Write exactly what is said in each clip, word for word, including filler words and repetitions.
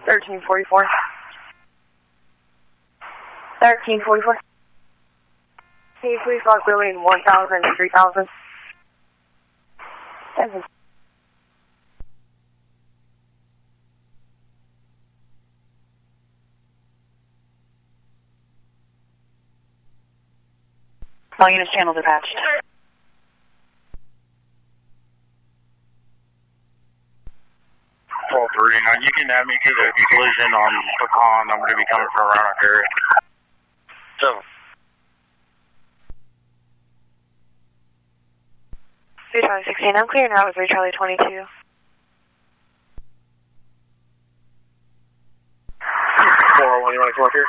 thirteen forty-four. thirteen forty-four. Can you please log building one thousand to three thousand? Seven. All units channels are patched. twelve three. Now you can add me to the collision on Pecan. I'm going to be coming from around our area. So. three Charlie sixteen, I'm clearing out with three Charlie twenty-two. four oh one, you want to come up here?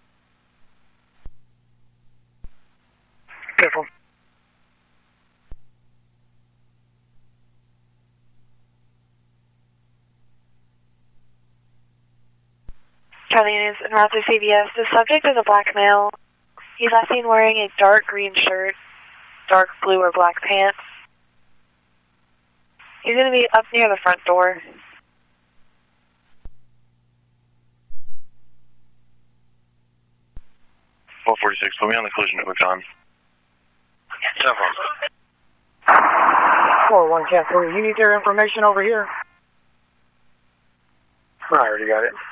Careful. Charlie units en route to C V S. The subject is a black male. He's last seen wearing a dark green shirt, dark blue or black pants. He's going to be up near the front door. four forty-six, put me on the collision at Pecan. four one, cancel. You need their information over here. I already got it.